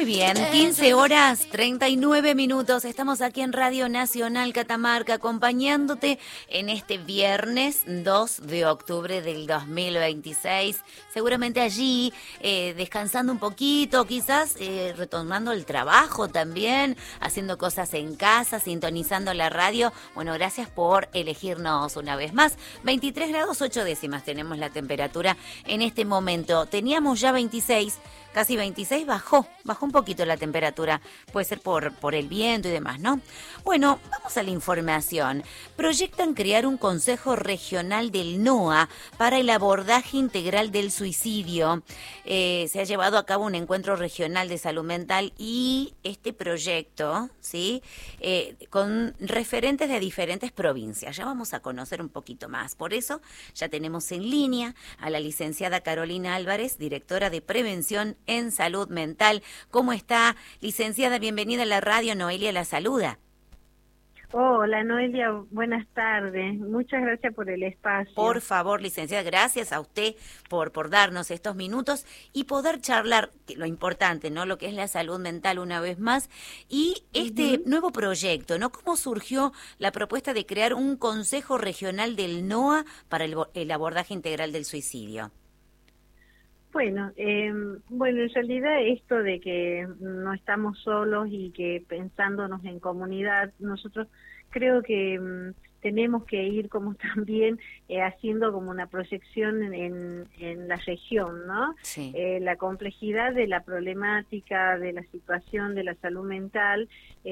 Muy bien, 15 horas 39 minutos. Estamos aquí en Radio Nacional Catamarca acompañándote en este viernes 2 de octubre del 2026. Seguramente allí descansando un poquito, quizás retomando el trabajo también, haciendo cosas en casa, sintonizando la radio. Bueno, gracias por elegirnos una vez más. 23 grados 8 décimas tenemos la temperatura en este momento. Teníamos ya 26, casi 26, bajó un poquito la temperatura, puede ser por el viento y demás, ¿no? Bueno, vamos a la información. Proyectan crear un consejo regional del NOA para el abordaje integral del suicidio. Se ha llevado a cabo un encuentro regional de salud mental y este proyecto, ¿sí? Con referentes de diferentes provincias. Ya vamos a conocer un poquito más. Por eso ya tenemos en línea a la licenciada Carolina Álvarez, directora de Prevención en Salud Mental. ¿Cómo está, licenciada? Bienvenida a la radio. Noelia la saluda. Hola, Noelia, buenas tardes. Muchas gracias por el espacio. Por favor, licenciada, gracias a usted por darnos estos minutos y poder charlar, lo importante, ¿no? Lo que es la salud mental una vez más. Y este nuevo proyecto, ¿no? ¿Cómo surgió la propuesta de crear un consejo regional del NOA para el abordaje integral del suicidio? Bueno, en realidad esto de que no estamos solos y que pensándonos en comunidad, nosotros creo que tenemos que ir como también haciendo como una proyección en la región, ¿no? Sí. La complejidad de la problemática, de la situación de la salud mental,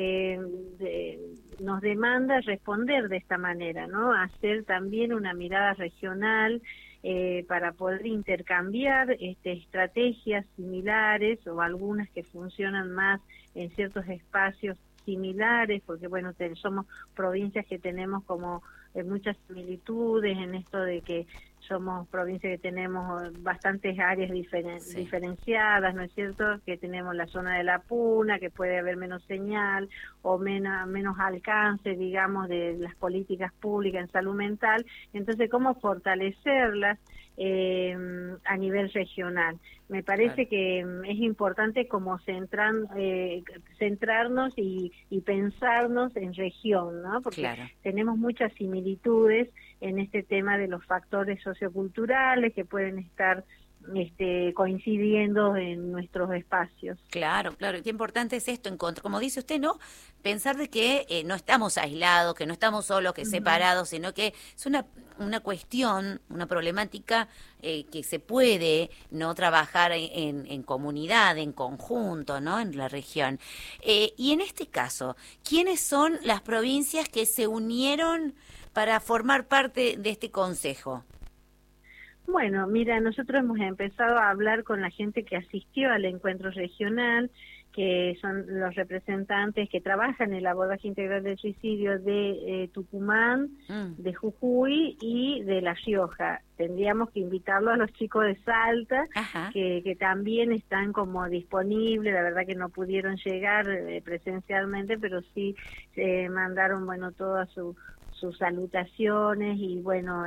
nos demanda responder de esta manera, ¿no? Hacer también una mirada regional, para poder intercambiar estrategias similares o algunas que funcionan más en ciertos espacios similares, porque bueno, somos provincias que tenemos como muchas similitudes en esto de que somos provincias que tenemos bastantes áreas diferenciadas, ¿no es cierto? Que tenemos la zona de la puna, que puede haber menos señal o menos alcance, digamos, de las políticas públicas en salud mental. Entonces, ¿cómo fortalecerlas a nivel regional? Me parece que es importante como centrarnos y pensarnos en región, ¿no? Porque tenemos muchas similitudes en este tema de los factores socioculturales que pueden estar coincidiendo en nuestros espacios. Claro, qué importante es esto, como dice usted, ¿no? Pensar de que no estamos aislados, que no estamos solos, que separados, sino que es una cuestión, una problemática que se puede no trabajar en comunidad, en conjunto, ¿no? En la región. Y en este caso, ¿quiénes son las provincias que se unieron para formar parte de este consejo? Bueno, mira, nosotros hemos empezado a hablar con la gente que asistió al encuentro regional, que son los representantes que trabajan en el abordaje integral del suicidio de Tucumán, de Jujuy y de La Rioja. Tendríamos que invitarlo a los chicos de Salta, que también están como disponibles. La verdad que no pudieron llegar presencialmente, pero sí mandaron, bueno, todas sus salutaciones y bueno,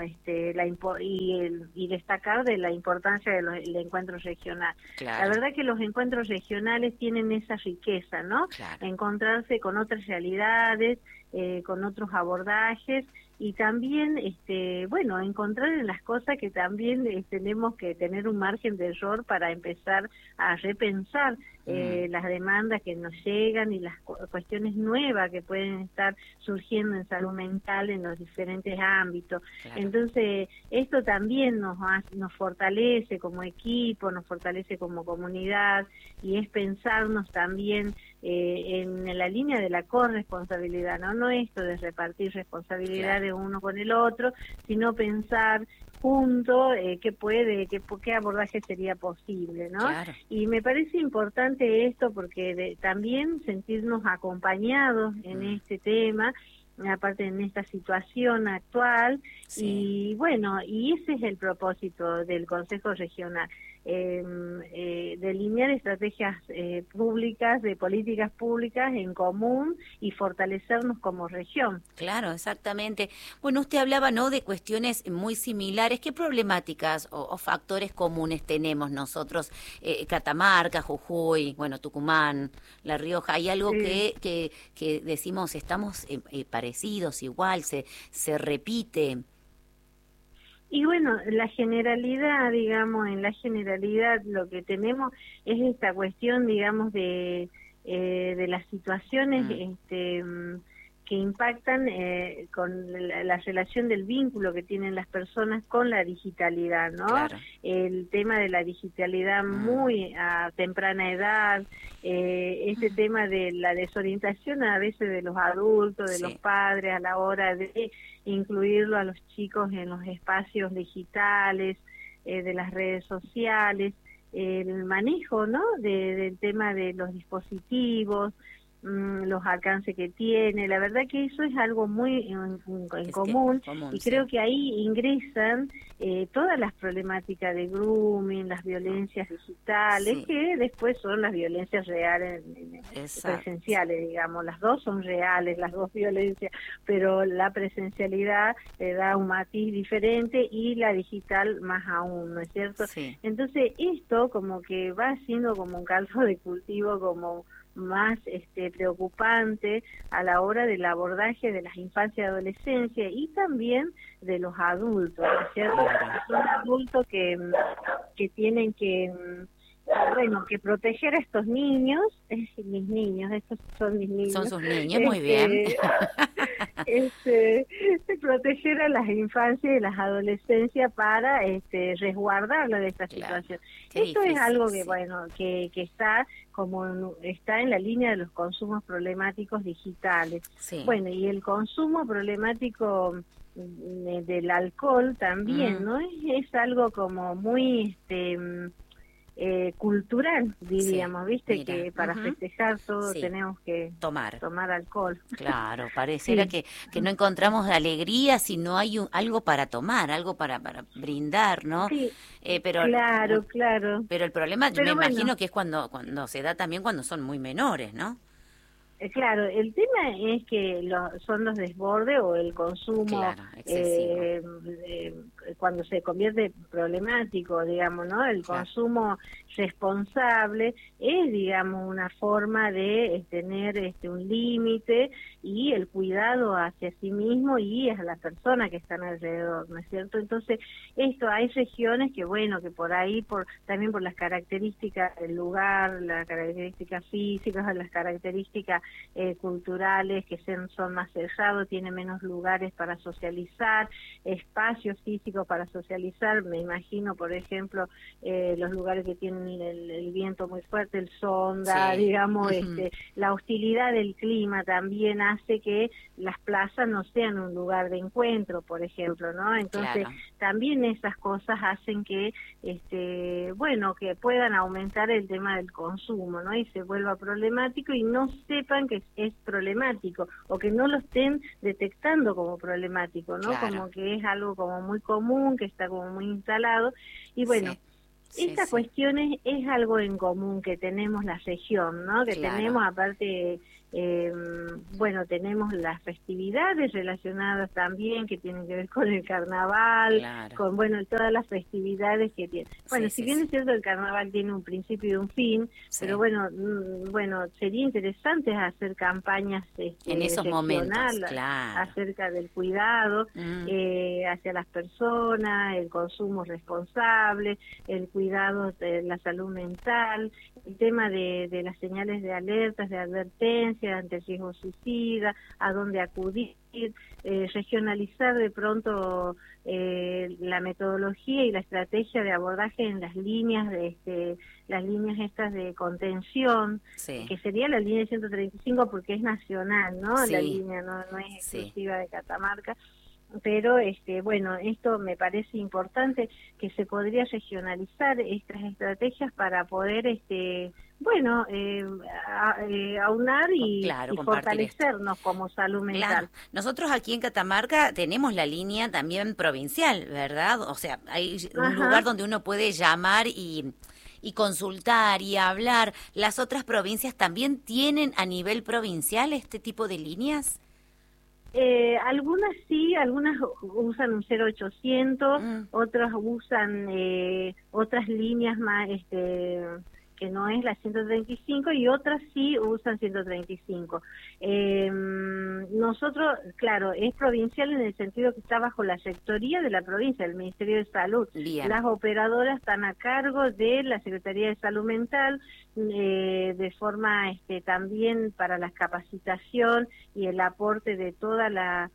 y destacar de la importancia del encuentro regional. Claro. La verdad que los encuentros regionales tienen esa riqueza, ¿no? Claro. Encontrarse con otras realidades, con otros abordajes y también, encontrar en las cosas que también tenemos que tener un margen de error para empezar a repensar las demandas que nos llegan y las cuestiones nuevas que pueden estar surgiendo en salud mental en los diferentes ámbitos. Claro. Entonces, esto también nos fortalece como equipo, nos fortalece como comunidad y es pensarnos también en la línea de la corresponsabilidad, no esto de repartir responsabilidad de uno con el otro, sino pensar junto qué abordaje sería posible, ¿no? Claro. Y me parece importante esto porque también sentirnos acompañados en este tema, aparte en esta situación actual, y bueno, y ese es el propósito del Consejo Regional, delinear estrategias públicas, de políticas públicas en común y fortalecernos como región. Claro, exactamente. Bueno, usted hablaba, ¿no?, de cuestiones muy similares. ¿Qué problemáticas o factores comunes tenemos nosotros? Catamarca, Jujuy, bueno, Tucumán, La Rioja. ¿Hay algo Sí. que decimos, estamos parecidos, igual, se repite? Y bueno, la generalidad, digamos, en la generalidad lo que tenemos es esta cuestión, digamos, de las situaciones que impactan con la relación del vínculo que tienen las personas con la digitalidad, ¿no? Claro. El tema de la digitalidad muy a temprana edad, este tema de la desorientación a veces de los adultos, de los Sí. padres a la hora de incluirlo a los chicos en los espacios digitales, de las redes sociales, el manejo, ¿no?, del tema de los dispositivos, los alcances que tiene. La verdad que eso es algo muy en Es que común, común, y sí. creo que ahí ingresan todas las problemáticas de grooming, las violencias digitales, Sí, que después son las violencias reales, exacto. presenciales, digamos. Las dos son reales, las dos violencias, pero la presencialidad le da un matiz diferente y la digital más aún, ¿no es cierto? Sí. Entonces esto como que va siendo como un caldo de cultivo como más preocupante a la hora del abordaje de las infancias y adolescencias, y también de los adultos, ¿no es cierto? Claro. Son adultos que tienen que bueno, que proteger a estos niños, mis niños, estos son mis Son niños, sus niños, muy bien. este, este, proteger a las infancias y las adolescencias para resguardarlas de esta Claro. situación. Qué Esto es difícil, algo que, sí. bueno, que está está en la línea de los consumos problemáticos digitales. Sí. Bueno, y el consumo problemático del alcohol también, Mm, ¿no? Es algo como muy cultural, sí, diríamos, viste, mira. que para festejar todo Sí, tenemos que tomar. tomar alcohol. Claro, pareciera Sí, que no encontramos alegría si no hay algo para tomar, algo para brindar, ¿no? sí, Eh, pero, claro, claro. pero el problema, yo me Pero bueno, imagino que es cuando se da también cuando son muy menores, ¿no? claro, el tema es que son los desbordes o el consumo Claro, excesivo. cuando se convierte problemático, digamos, ¿no? El Claro, consumo responsable es, digamos, una forma de tener un límite y el cuidado hacia sí mismo y a las personas que están alrededor, ¿no es cierto? Entonces, hay regiones que, bueno, que por ahí, también por las características del lugar, las características físicas, las características culturales que son más cerrados, tiene menos lugares para socializar, espacios físicos para socializar. Me imagino, por ejemplo, los lugares que tienen el viento muy fuerte, el sonda, sí. digamos, la hostilidad del clima también hace que las plazas no sean un lugar de encuentro, por ejemplo, ¿no? Entonces, Claro. también esas cosas hacen que, bueno, que puedan aumentar el tema del consumo, ¿no? Y se vuelva problemático y no sepan que es problemático, o que no lo estén detectando como problemático, ¿no? Claro, Como que es algo como muy común, que está como muy instalado. Y bueno, sí, sí, estas sí, cuestiones es algo en común que tenemos la región, ¿no? Que claro, tenemos aparte, bueno, tenemos las festividades relacionadas también que tienen que ver con el carnaval, claro, con, bueno, todas las festividades que tiene. sí, Bueno, si sí, bien sí, es cierto el carnaval tiene un principio y un fin, pero sí, bueno, bueno, sería interesante hacer campañas en esos momentos, regionales claro. acerca del cuidado Mm, hacia las personas, el consumo responsable, el cuidado de la salud mental, el tema de las señales de alertas, de advertencia ante el riesgo suicida, a dónde acudir, regionalizar de pronto la metodología y la estrategia de abordaje en las líneas las líneas estas de contención, sí, que sería la línea 135 porque es nacional, ¿no? La sí, línea no es sí. exclusiva de Catamarca, pero bueno, esto me parece importante, que se podría regionalizar estas estrategias para poder bueno, aunar Claro, y compartir esto. fortalecernos como salud mental. Claro, nosotros aquí en Catamarca tenemos la línea también provincial, ¿verdad? O sea, hay un Ajá. lugar donde uno puede llamar y consultar y hablar. ¿Las otras provincias también tienen a nivel provincial este tipo de líneas? Algunas sí, algunas usan un 0800, Mm, otras usan otras líneas más, que no es la 135 y otras sí usan 135. Nosotros, claro, es provincial en el sentido que está bajo la rectoría de la provincia, del Ministerio de Salud. bien, Las operadoras están a cargo de la Secretaría de Salud Mental, de forma también para la capacitación y el aporte de toda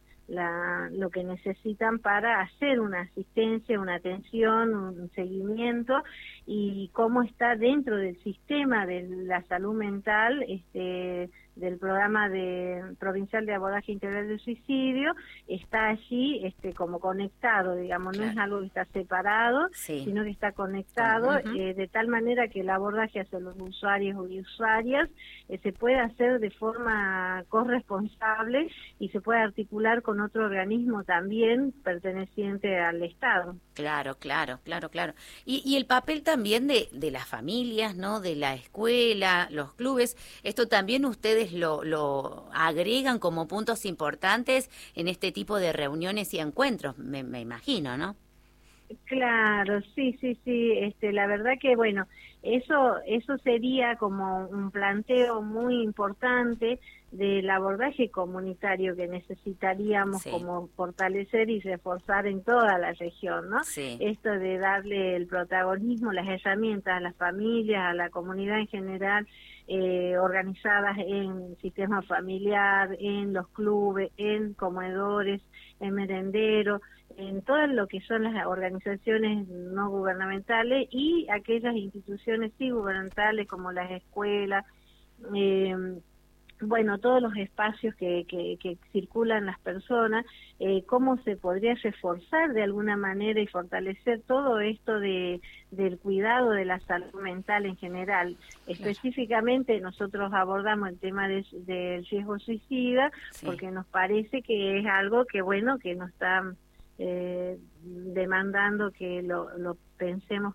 lo que necesitan para hacer una asistencia, una atención, un seguimiento y cómo está dentro del sistema de la salud mental, del programa provincial de abordaje integral del suicidio, está allí como conectado, digamos, no es claro, algo que está separado, sí. sino que está conectado Ujú. de tal manera que el abordaje hacia los usuarios y usuarias se puede hacer de forma corresponsable y se puede articular con otro organismo también perteneciente al Estado. Claro, claro, claro, claro. Y el papel también de las familias, ¿no? De la escuela, los clubes, esto también ustedes lo agregan como puntos importantes en este tipo de reuniones y encuentros, me imagino, ¿no? Claro, sí, sí, sí. La verdad que bueno, eso sería como un planteo muy importante del abordaje comunitario que necesitaríamos Sí, como fortalecer y reforzar en toda la región, ¿no? sí, Esto de darle el protagonismo, las herramientas a las familias, a la comunidad en general, organizadas en sistema familiar, en los clubes, en comedores, en merenderos, en todo lo que son las organizaciones no gubernamentales y aquellas instituciones sí gubernamentales como las escuelas, eh, bueno, todos los espacios que circulan las personas, cómo se podría reforzar de alguna manera y fortalecer todo esto del cuidado de la salud mental en general. claro, Específicamente nosotros abordamos el tema del riesgo suicida sí. porque nos parece que es algo que, bueno, que nos está demandando que lo pensemos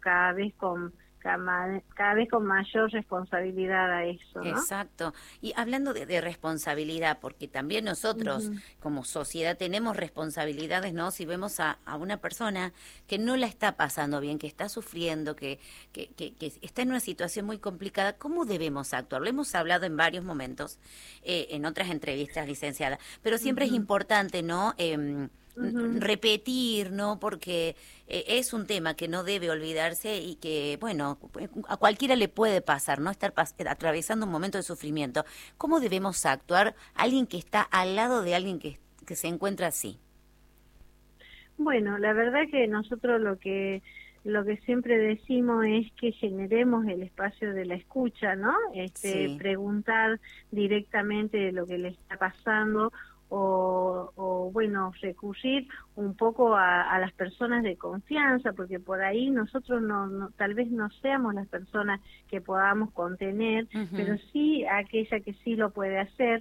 cada vez con mayor responsabilidad a eso, ¿no? Exacto. Y hablando de responsabilidad, porque también nosotros Ujú, como sociedad tenemos responsabilidades, ¿no? Si vemos a una persona que no la está pasando bien, que está sufriendo, que está en una situación muy complicada, ¿cómo debemos actuar? Lo hemos hablado en varios momentos, en otras entrevistas, licenciada, pero siempre es ujú, importante, ¿no? ujú. Repetir, ¿no? Porque es un tema que no debe olvidarse y que, bueno, a cualquiera le puede pasar, ¿no? Estar atravesando un momento de sufrimiento. ¿Cómo debemos actuar alguien que está al lado de alguien que se encuentra así? Bueno, la verdad que nosotros lo que siempre decimos es que generemos el espacio de la escucha, ¿no? Sí. Preguntar directamente de lo que le está pasando o bueno, recurrir un poco a las personas de confianza, porque por ahí nosotros tal vez no seamos las personas que podamos contener, pero Ujú. sí aquella que sí lo puede hacer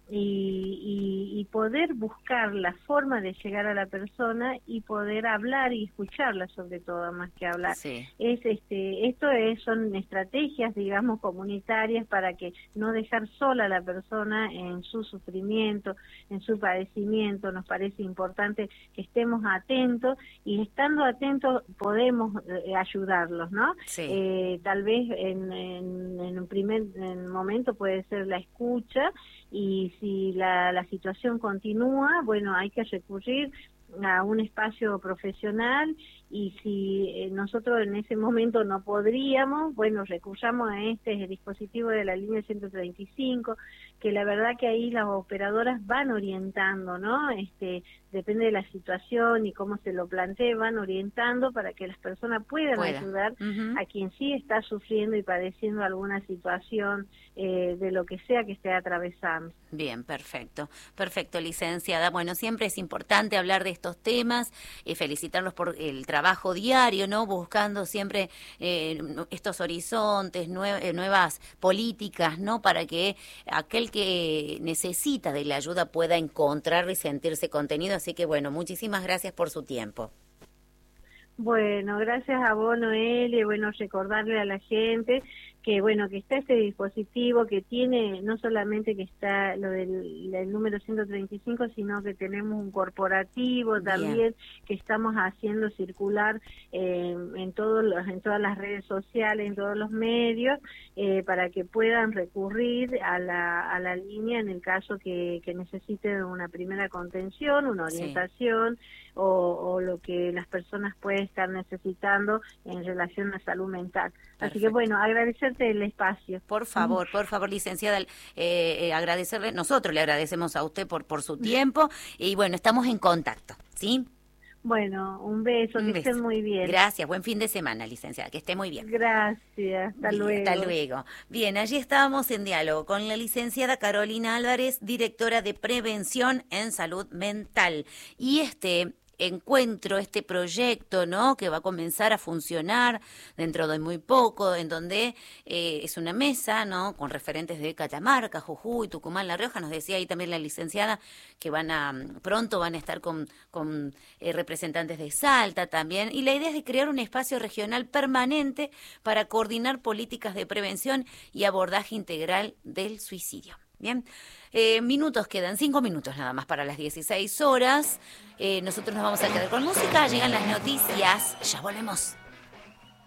y poder buscar la forma de llegar a la persona y poder hablar y escucharla sobre todo más que hablar. Sí. Son estrategias, digamos, comunitarias para que no dejar sola a la persona en su sufrimiento, en su padecimiento. Nos parece importante que estemos atentos y estando atentos podemos ayudarlos, ¿no? Sí. Tal vez en un primer momento puede ser la escucha y si la situación continúa, bueno, hay que recurrir a un espacio profesional y si nosotros en ese momento no podríamos, bueno, recursamos a este dispositivo de la línea 135, que la verdad que ahí las operadoras van orientando, ¿no? Depende de la situación y cómo se lo plantee, van orientando para que las personas puedan Pueda. ayudar Ujú. a quien sí está sufriendo y padeciendo alguna situación de lo que sea que esté atravesando. Bien, perfecto, perfecto, licenciada. Bueno, siempre es importante hablar de estos temas, felicitarlos por el trabajo trabajo diario, ¿no? Buscando siempre estos horizontes, nuevas políticas, ¿no? Para que aquel que necesita de la ayuda pueda encontrar y sentirse contenido. Así que bueno, muchísimas gracias por su tiempo. Bueno, gracias a vos, Noelia, y bueno, recordarle a la gente que bueno, que está este dispositivo, que tiene, no solamente que está lo del número 135, sino que tenemos un corporativo también que estamos haciendo circular en todas las redes sociales, en todos los medios, para que puedan recurrir a la línea en el caso que necesiten una primera contención, una orientación, o lo que las personas pueden estar necesitando en relación a salud mental. Perfecto. Así que bueno, agradecerte el espacio. Por favor, licenciada, agradecerle, nosotros le agradecemos a usted por su tiempo y bueno, estamos en contacto, ¿sí? Bueno, un beso, que estén muy bien. Gracias, buen fin de semana, licenciada, que esté muy bien. Gracias, hasta luego. Hasta luego. Bien, allí estábamos en diálogo con la licenciada Carolina Álvarez, directora de Prevención en Salud Mental. Y este proyecto, ¿no?, que va a comenzar a funcionar dentro de muy poco, en donde es una mesa, ¿no?, con referentes de Catamarca, Jujuy, Tucumán, La Rioja. Nos decía ahí también la licenciada que pronto van a estar con representantes de Salta también, y la idea es de crear un espacio regional permanente para coordinar políticas de prevención y abordaje integral del suicidio. Bien, minutos quedan, 5 minutos nada más para las 16 horas. Nosotros nos vamos a quedar con música, llegan las noticias, ya volvemos.